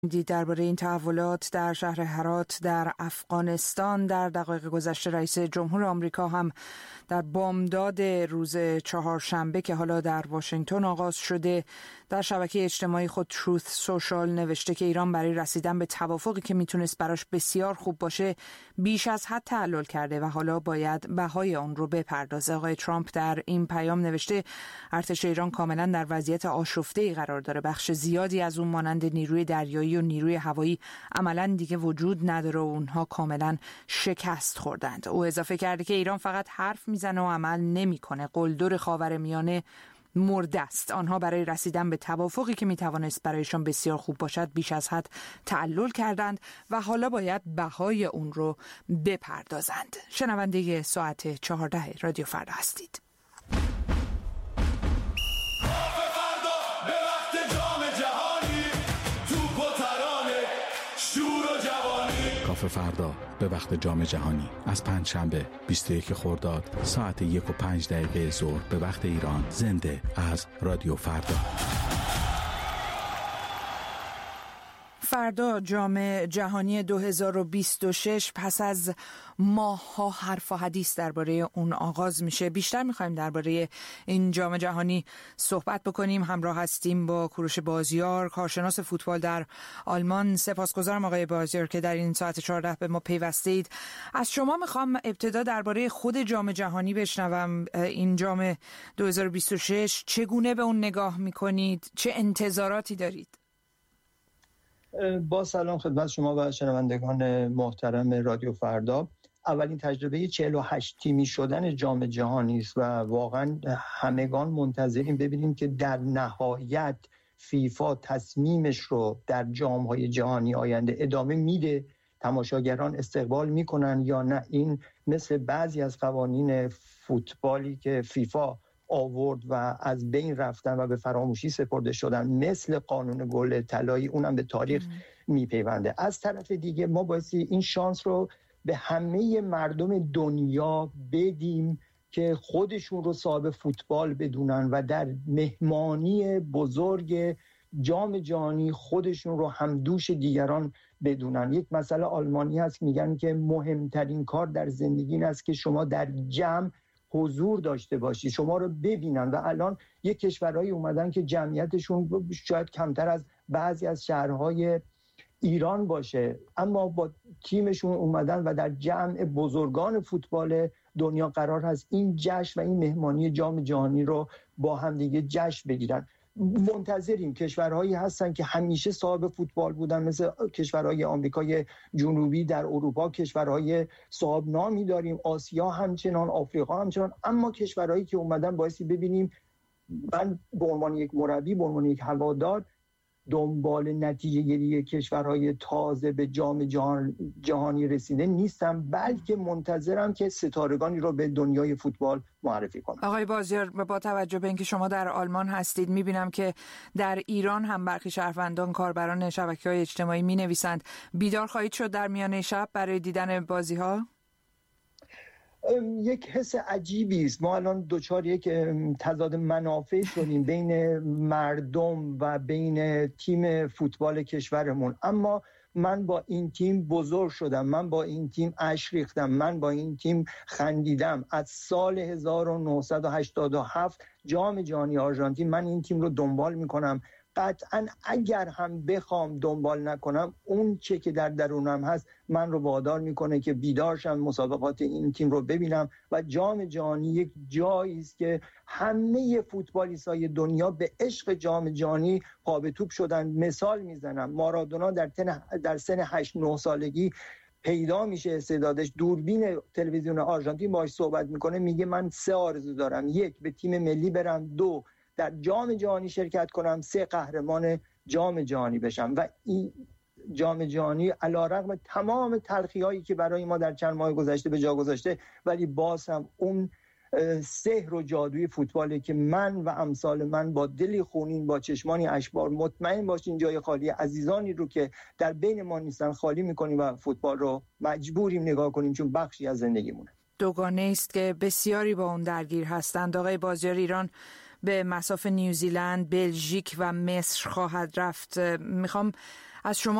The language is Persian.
درباره این تحولات در شهر هرات در افغانستان در دقایق گذشته رئیس جمهور آمریکا هم در بامداد روز چهارشنبه که حالا در واشنگتن آغاز شده در شبکه اجتماعی خود تروث سوشال نوشته که ایران برای رسیدن به توافقی که میتونست براش بسیار خوب باشه بیش از حد تعلل کرده و حالا باید بهای اون رو بپردازه. آقای ترامپ در این پیام نوشته ارتش ایران کاملا در وضعیت آشفته‌ای قرار داره. بخش زیادی از اون مانند نیروی دریایی و نیروی هوایی عملاً دیگه وجود نداره و اونها کاملا شکست خوردند. او اضافه کرده که ایران فقط حرف میزنه و عمل نمیکنه. قلدر خاورمیانه مرده است. آنها برای رسیدن به توافقی که میتوانست برایشان بسیار خوب باشد بیش از حد تعلل کردند و حالا باید بهای اون رو بپردازند. شنونده ساعت 14 رادیو فردا هستید. کافه فردا به وقت جام جهانی از پنجشنبه 21 خرداد ساعت 1:05 ظهر به وقت ایران زنده از رادیو فردا. فردا جام جهانی 2026 پس از ماه‌ها حرف و حدیث درباره اون آغاز میشه. بیشتر می‌خوایم درباره این جام جهانی صحبت بکنیم. همراه هستیم با کوروش بازیار، کارشناس فوتبال در آلمان. سپاسگزارم آقای بازیار که در این ساعت 14 به ما پیوستید. از شما می‌خوام ابتدا درباره خود جام جهانی بشنوم. این جام 2026 چگونه به اون نگاه می‌کنید؟ چه انتظاراتی دارید؟ با سلام خدمت شما و شنوندگان محترم رادیو فردا. اولین تجربه 48 تیمی شدن جام جهانی است و واقعا همگان منتظریم ببینیم که در نهایت فیفا تصمیمش رو در جام‌های جهانی آینده ادامه میده، تماشاگران استقبال میکنن یا نه. این مثل بعضی از قوانین فوتبالی که فیفا آورد و از بین رفتن و به فراموشی سپرده شدن، مثل قانون گل طلایی، اونم به تاریخ میپیونده. از طرف دیگه ما بایستی این شانس رو به همه مردم دنیا بدیم که خودشون رو صاحب فوتبال بدونن و در مهمانی بزرگ جام جهانی خودشون رو همدوش دیگران بدونن. یک مسئله آلمانی هست، میگن که مهمترین کار در زندگی این است که شما در جمع حضور داشته باشی، شما رو ببینن. و الان یک کشورهایی اومدن که جمعیتشون شاید کمتر از بعضی از شهرهای ایران باشه، اما با تیمشون اومدن و در جمع بزرگان فوتبال دنیا قرار هست این جشن و این مهمانی جام جهانی رو با هم دیگه جشن بگیرن. منتظریم. کشورهایی هستن که همیشه صاحب فوتبال بودن، مثل کشورهای آمریکای جنوبی، در اروپا کشورهای صاحب نامی داریم، آسیا همچنان، آفریقا همچنان. اما کشورهایی که اومدن بایستی ببینیم، من به عنوان یک مربی، به عنوان یک هوادار، دنبال نتیجه گیری کشورهای تازه به جام جهانی رسیده نیستم، بلکه منتظرم که ستارگانی رو به دنیای فوتبال معرفی کنم. آقای بازیار، با توجه به اینکه شما در آلمان هستید، میبینم که در ایران هم برخی شهروندان، کاربران شبکه‌های اجتماعی مینویسند بیدار خواهید شد در میانه شب برای دیدن بازی‌ها؟ یک حس عجیبی است. ما الان دوچار یک تضاد منافع شدیم بین مردم و بین تیم فوتبال کشورمون. اما من با این تیم بزرگ شدم، من با این تیم اشک ریختم، من با این تیم خندیدم. از سال 1987 جام جهانی آرژانتین من این تیم رو دنبال میکنم. قطعا اگر هم بخوام دنبال نکنم، اون چه که در درونم هست من رو وادار میکنه که بیدار شم، مسابقات این تیم رو ببینم. و جام جهانی یک جایی است که همه فوتبالیستای دنیا به عشق جام جهانی پا به توپ شدن. مثال میزنم، مارادونا در سن 8-9 سالگی پیدا میشه استعدادش، دوربین تلویزیون آرژانتین باهاش صحبت میکنه، میگه من 3 آرزو دارم: 1 به تیم ملی برم، 2 در جام جهانی شرکت کنم، 3 قهرمان جام جهانی بشم. و این جام جهانی علیرغم تمام تلخی‌هایی که برای ما در چند ماه گذشته به جا گذاشته، ولی باز هم اون سحر و جادوی فوتباله که من و امثال من با دلی خونین، با چشمانی اشکبار، مطمئن باشین جای خالی عزیزانی رو که در بین ما نیستن خالی میکنیم و فوتبال رو مجبوریم نگاه کنیم، چون بخشی از زندگیمونه. دوگانه است که بسیاری با اون درگیر هستند. آقای بازیار، ایران به مصاف نیوزیلند، بلژیک و مصر خواهد رفت. میخوام از شما